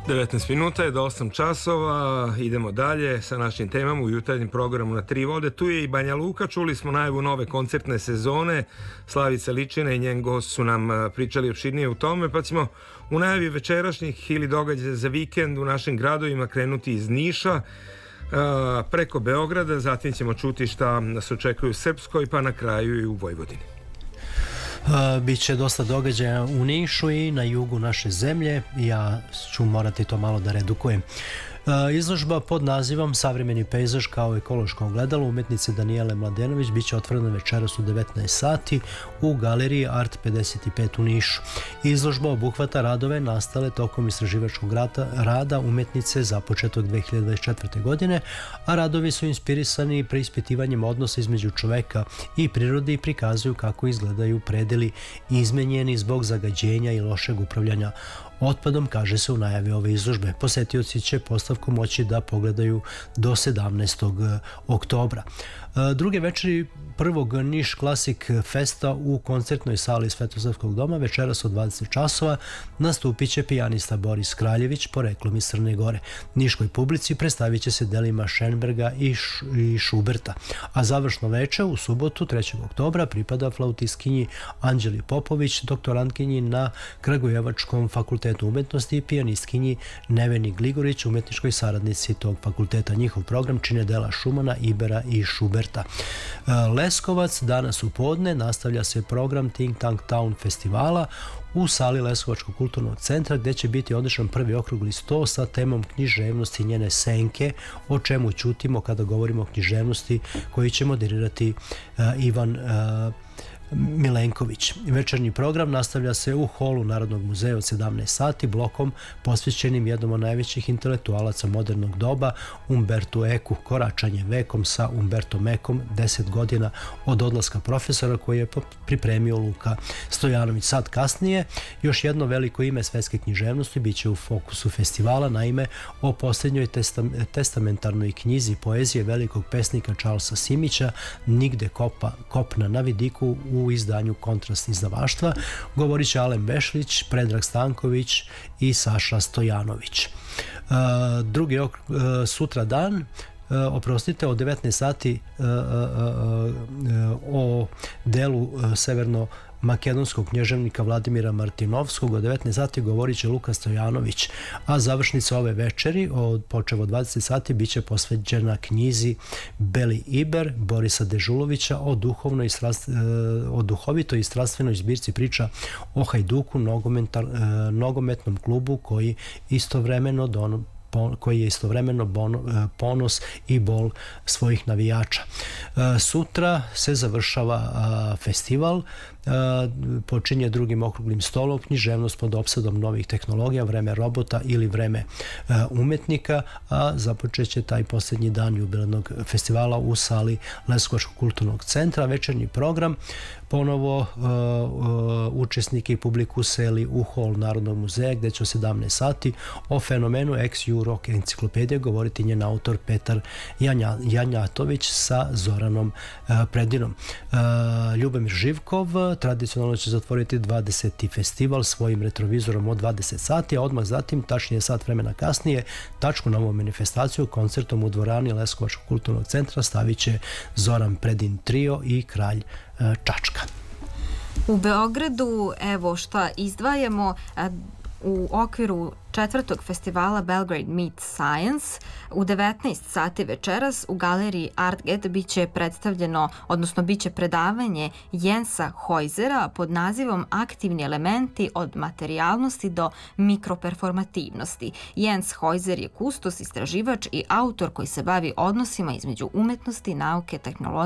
19 minuta je do 8 časova, idemo dalje sa našim temama u jutarnjem programu na Tri vode. Tu je i Banja Luka, čuli smo najavu nove koncertne sezone, Slavica Ličina i njen gost su nam pričali opširnije u tome, pa ćemo u najavi večerašnjih ili događaja za vikend u našim gradovima krenuti iz Niša, preko Beograda, zatim ćemo čuti šta nas očekuje u Srpskoj, pa na kraju i u Vojvodini. Biće dosta događaja u Nišu i na jugu naše zemlje. Ja ću morati to malo da redukujem. Izložba pod nazivom Savremeni pejzaž kao ekološko ogledalo umetnice Danijele Mladenović biće otvorena večeras u 19 sati u galeriji Art 55 u Nišu. Izložba obuhvata radove nastale tokom istraživačkog rada umetnice započetog 2024. godine, a radovi su inspirisani preispitivanjem odnosa između čoveka i prirode i prikazuju kako izgledaju predeli izmenjeni zbog zagađenja i lošeg upravljanja otpadom, kaže se u najavi ove izložbe. Posetioci će postavku moći da pogledaju do 17. oktobra. Druge večeri prvog Niš Klasik Festa u koncertnoj sali Svetosavskog doma večeras od 20 časova nastupit će pijanista Boris Kraljević, poreklom iz Crne Gore. Niškoj publici predstavit će se delima Šenberga i Šuberta. A završno veče u subotu 3. oktobra pripada flautistkinji Anđeli Popović, doktorantkinji na Kragujevačkom fakultetu umetnosti i pijanistkinji Neveni Gligorić, umetničkoj saradnici tog fakulteta. Njihov program čine dela Šumana, Ibera i Šuberta. Leskovac, danas u podne nastavlja se program Think Tank Town festivala u sali Leskovačkog kulturnog centra, gdje će biti održan prvi okrugli sto sa temom književnosti i njene senke, o čemu ćutimo kada govorimo o književnosti, koji će moderirati Ivan Milenković. Večernji program nastavlja se u holu Narodnog muzeja od 17 sati blokom posvećenim jednom od najvećih intelektualaca modernog doba, Umbertu Eku, koračanje vekom sa Umbertom Ekom, 10 godina od odlaska profesora, koji je pripremio Luka Stojanović. Sad kasnije, još jedno veliko ime svetske književnosti bit će u fokusu festivala, naime o posljednjoj testamentarnoj knjizi poezije velikog pesnika Charlesa Simića, Nigde kopna na vidiku, u izdanju Kontrast izdavaštva. Govorit će Alen Bešlić, Predrag Stanković i Saša Stojanović. Sutra dan, oprostite, od 19 sati o delu severno-makedonskog knježevnika Vladimira Martinovskog, od 19 sati govorit će Luka Stojanović, a završnica ove večeri počev od 20 sati bit će posvećena knjizi Beli Iber Borisa Dežulovića o duhovitoj i strastvenoj zbirci priča o Hajduku, nogometnom klubu koji je istovremeno ponos i bol svojih navijača. Sutra se završava festival, počinje drugim okruglim stolom književnost pod opsadom novih tehnologija, vreme robota ili vreme umetnika, a započet će taj posljednji dan jubilarnog festivala u sali Leskovačkog kulturnog centra. Večernji program ponovo učesnike i publiku seli u hol Narodnog muzeja, gdje će o 17 sati o fenomenu ex-ju rock enciklopedije govoriti njen autor Petar Janjatović sa Zoranom Predinom. Ljubomir Živkov tradicionalno će zatvoriti 20. festival svojim retrovizorom od 20 sati, a odmah zatim, tačnije sat vremena kasnije, tačku na ovu manifestaciju koncertom u dvorani Leskovačkog kulturnog centra stavit će Zoran Predin trio i Kralj Čačka. U Beogradu, evo šta izdvajamo, u okviru četvrtog festivala Belgrade Meets Science u 19 sati večeras u galeriji Artget biće predstavljeno, odnosno biće predavanje Jensa Hojzera pod nazivom Aktivni elementi od materijalnosti do mikroperformativnosti. Jens Hojzer je kustos, istraživač i autor koji se bavi odnosima između umetnosti, nauke, tehnologije